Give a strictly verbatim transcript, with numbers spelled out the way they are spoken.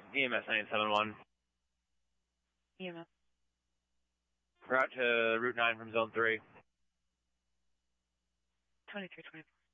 E M S nine seven one. E M S. Route to Route nine from Zone three. twenty-three twenty-four.